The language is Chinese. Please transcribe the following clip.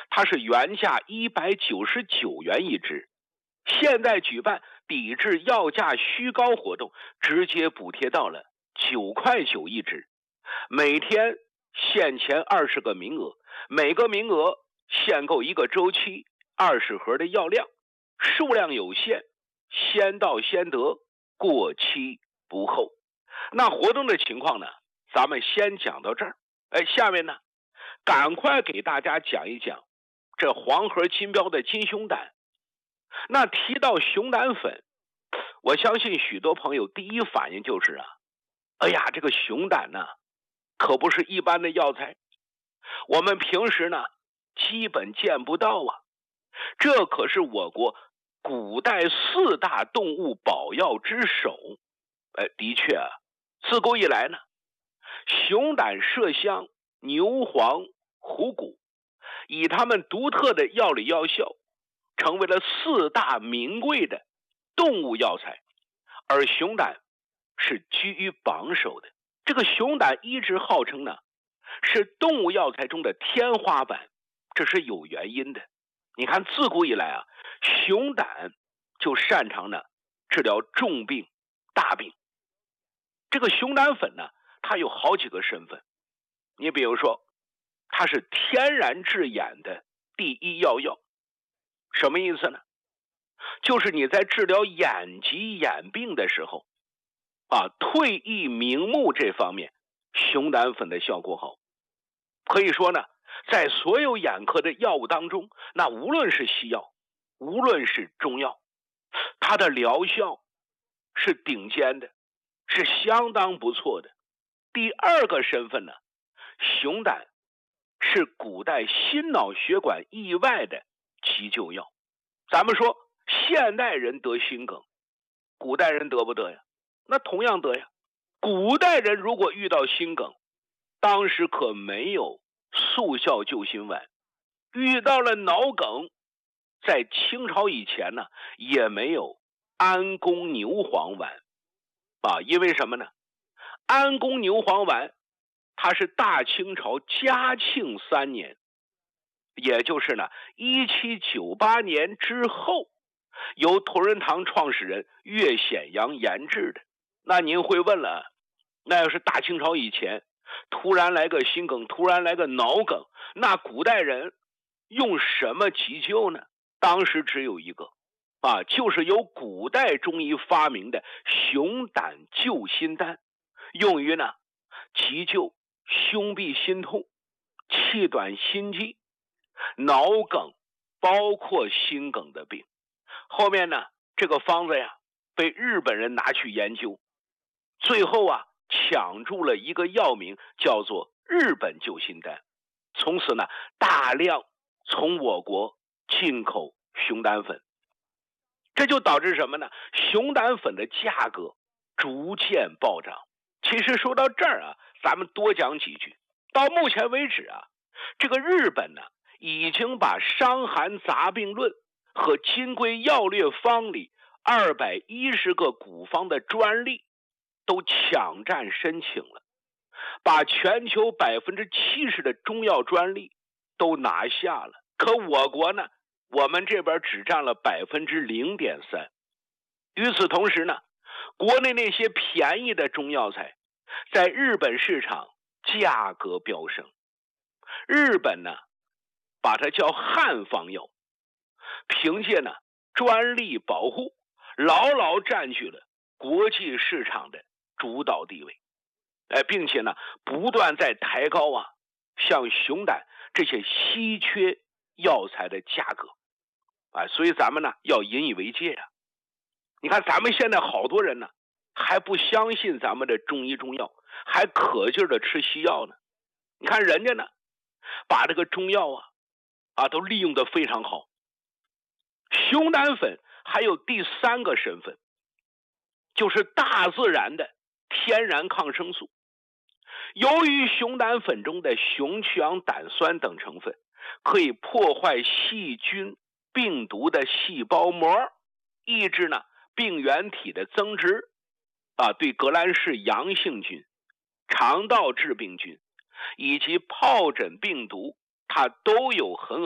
它是原价199元一支，现在举办抵制药价虚高活动，直接补贴到了9.9块一支，每天限前20个名额，每个名额限购1个周期20盒的药量，数量有限，先到先得，过期不候。那活动的情况呢，咱们先讲到这儿。下面呢，赶快给大家讲一讲这黄河金标的金熊胆。那提到熊胆粉，我相信许多朋友第一反应就是哎呀，这个熊胆呢，可不是一般的药材，我们平时呢基本见不到啊。这可是我国古代4大动物保药之首。的确啊，自古以来呢，熊胆、麝香、牛黄、虎骨，以它们独特的药理药效，成为了4大名贵的动物药材，而熊胆是居于榜首的。这个熊胆一直号称呢是动物药材中的天花板，这是有原因的。你看自古以来啊，熊胆就擅长呢治疗重病大病。这个熊胆粉呢，它有好几个身份。你比如说，它是天然治眼的第一药。什么意思呢？就是你在治疗眼疾眼病的时候退翳明目这方面，熊胆粉的效果好。可以说呢，在所有眼科的药物当中，那无论是西药，无论是中药，它的疗效是顶尖的，是相当不错的。第二个身份呢，熊胆是古代心脑血管意外的急救药。咱们说现代人得心梗，古代人得不得呀？那同样得呀。古代人如果遇到心梗，当时可没有速效救心丸，遇到了脑梗，在清朝以前呢，也没有安宫牛黄丸因为什么呢？安宫牛黄丸它是大清朝嘉庆3年，也就是呢1798年之后，由同仁堂创始人岳显阳研制的。那您会问了，那要是大清朝以前突然来个心梗，突然来个脑梗，那古代人用什么急救呢？当时只有一个就是由古代中医发明的熊胆救心丹，用于呢急救胸痹心痛、气短心悸、脑梗，包括心梗的病。后面呢，这个方子呀被日本人拿去研究，最后抢注了一个药名，叫做日本救心丹。从此呢，大量从我国进口熊胆粉，这就导致什么呢？熊胆粉的价格逐渐暴涨。其实说到这儿咱们多讲几句。到目前为止这个日本呢，已经把《伤寒杂病论》和《金匮要略方》里210个古方的专利都抢占申请了，把全球70%的中药专利都拿下了。可我国呢，我们这边只占了0.3%。与此同时呢，国内那些便宜的中药材在日本市场价格飙升。日本呢，把它叫汉方药，凭借呢专利保护，牢牢占据了国际市场的主导地位。并且呢，不断在抬高像熊胆这些稀缺药材的价格所以咱们呢要引以为戒你看咱们现在好多人呢还不相信咱们的中医中药，还可劲儿的吃西药呢。你看人家呢把这个中药都利用得非常好。熊胆粉还有第3个身份，就是大自然的天然抗生素。由于熊胆粉中的熊去氧胆酸等成分可以破坏细菌病毒的细胞膜，抑制呢病原体的增殖对革兰氏阳性菌、肠道致病菌以及疱疹病毒，它都有很